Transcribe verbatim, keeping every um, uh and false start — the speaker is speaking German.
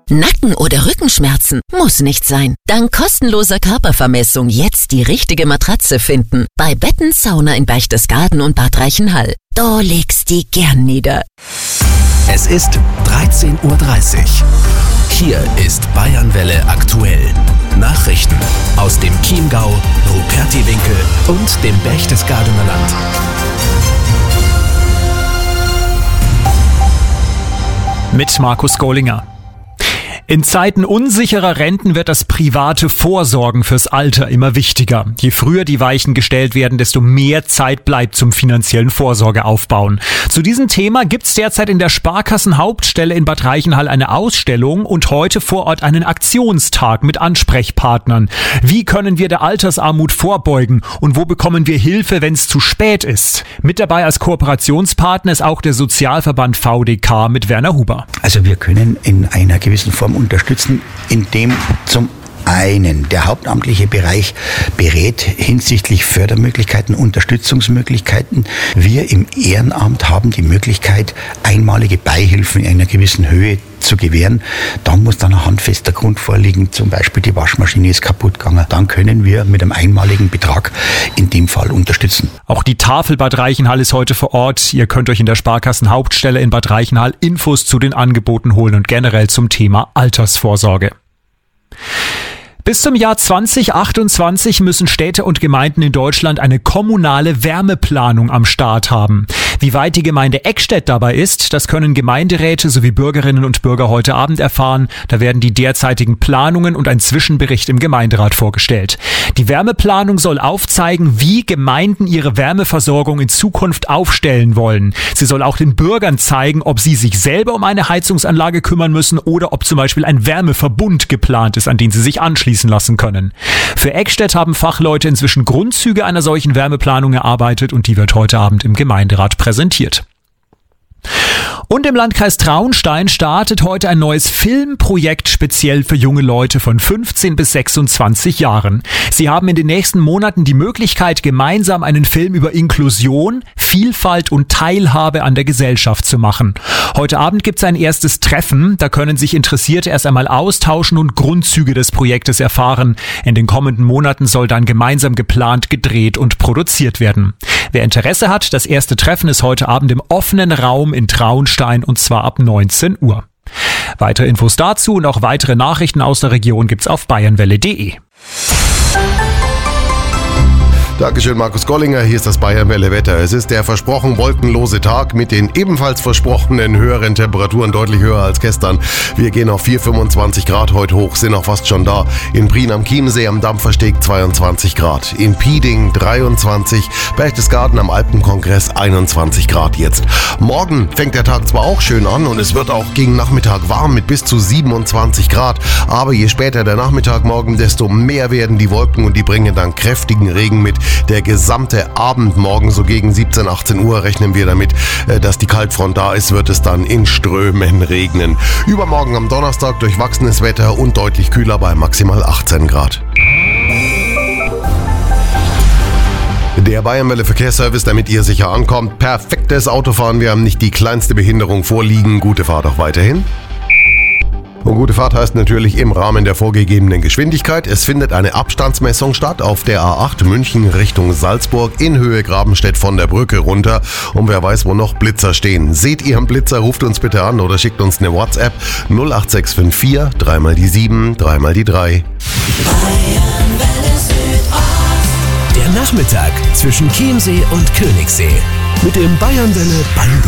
Nacken- oder Rückenschmerzen? Muss nicht sein. Dank kostenloser Körpervermessung jetzt die richtige Matratze finden. Bei Betten Sauna in Berchtesgaden und Bad Reichenhall. Da legst die gern nieder. Es ist dreizehn Uhr dreißig. Hier ist Bayernwelle aktuell. Nachrichten aus dem Chiemgau, Rupertiwinkel und dem Berchtesgadener Land. Mit Markus Gollinger. In Zeiten unsicherer Renten wird das private Vorsorgen fürs Alter immer wichtiger. Je früher die Weichen gestellt werden, desto mehr Zeit bleibt zum finanziellen Vorsorgeaufbauen. Zu diesem Thema gibt's derzeit in der Sparkassenhauptstelle in Bad Reichenhall eine Ausstellung und heute vor Ort einen Aktionstag mit Ansprechpartnern. Wie können wir der Altersarmut vorbeugen und wo bekommen wir Hilfe, wenn es zu spät ist? Mit dabei als Kooperationspartner ist auch der Sozialverband V D K mit Werner Huber. Also wir können in einer gewissen Form unterstützen, indem zum einen der hauptamtliche Bereich berät hinsichtlich Fördermöglichkeiten, Unterstützungsmöglichkeiten. Wir im Ehrenamt haben die Möglichkeit, einmalige Beihilfen in einer gewissen Höhe zu gewähren. Dann muss dann ein handfester Grund vorliegen, zum Beispiel die Waschmaschine ist kaputt gegangen. Dann können wir mit einem einmaligen Betrag in dem Fall unterstützen. Auch die Tafel Bad Reichenhall ist heute vor Ort. Ihr könnt euch in der Sparkassenhauptstelle in Bad Reichenhall Infos zu den Angeboten holen und generell zum Thema Altersvorsorge. Bis zum Jahr zwanzig achtundzwanzig müssen Städte und Gemeinden in Deutschland eine kommunale Wärmeplanung am Start haben. Wie weit die Gemeinde Eckstedt dabei ist, das können Gemeinderäte sowie Bürgerinnen und Bürger heute Abend erfahren. Da werden die derzeitigen Planungen und ein Zwischenbericht im Gemeinderat vorgestellt. Die Wärmeplanung soll aufzeigen, wie Gemeinden ihre Wärmeversorgung in Zukunft aufstellen wollen. Sie soll auch den Bürgern zeigen, ob sie sich selber um eine Heizungsanlage kümmern müssen oder ob zum Beispiel ein Wärmeverbund geplant ist, an den sie sich anschließen lassen können. Für Eckstedt haben Fachleute inzwischen Grundzüge einer solchen Wärmeplanung erarbeitet und die wird heute Abend im Gemeinderat präsentiert. Und im Landkreis Traunstein startet heute ein neues Filmprojekt speziell für junge Leute von fünfzehn bis sechsundzwanzig Jahren. Sie haben in den nächsten Monaten die Möglichkeit, gemeinsam einen Film über Inklusion, Vielfalt und Teilhabe an der Gesellschaft zu machen. Heute Abend gibt es ein erstes Treffen. Da können sich Interessierte erst einmal austauschen und Grundzüge des Projektes erfahren. In den kommenden Monaten soll dann gemeinsam geplant, gedreht und produziert werden. Wer Interesse hat, das erste Treffen ist heute Abend im offenen Raum in Traunstein und zwar ab neunzehn Uhr. Weitere Infos dazu und auch weitere Nachrichten aus der Region gibt's auf bayernwelle punkt de. Dankeschön, Markus Gollinger. Hier ist das Bayernwelle Wetter. Es ist der versprochen wolkenlose Tag mit den ebenfalls versprochenen höheren Temperaturen, deutlich höher als gestern. Wir gehen auf vier, fünfundzwanzig Grad heute hoch, sind auch fast schon da. In Prien am Chiemsee am Dampfersteg zweiundzwanzig Grad. In Pieding dreiundzwanzig, Berchtesgaden am Alpenkongress einundzwanzig Grad jetzt. Morgen fängt der Tag zwar auch schön an und es wird auch gegen Nachmittag warm mit bis zu siebenundzwanzig Grad. Aber je später der Nachmittag morgen, desto mehr werden die Wolken und die bringen dann kräftigen Regen mit. Der gesamte Abend morgen, so gegen siebzehn, achtzehn Uhr, rechnen wir damit, dass die Kaltfront da ist, wird es dann in Strömen regnen. Übermorgen am Donnerstag durchwachsenes Wetter und deutlich kühler bei maximal achtzehn Grad. Der Bayernwelle Verkehrsservice, damit ihr sicher ankommt. Perfektes Autofahren, wir haben nicht die kleinste Behinderung vorliegen. Gute Fahrt auch weiterhin. Und gute Fahrt heißt natürlich im Rahmen der vorgegebenen Geschwindigkeit. Es findet eine Abstandsmessung statt auf der A acht München Richtung Salzburg in Höhe Grabenstedt von der Brücke runter. Und wer weiß, wo noch Blitzer stehen. Seht ihr einen Blitzer, ruft uns bitte an oder schickt uns eine WhatsApp null acht sechs fünf vier, dreimal die sieben, dreimal die drei. Der Nachmittag zwischen Chiemsee und Königssee mit dem Bayernwelle Band.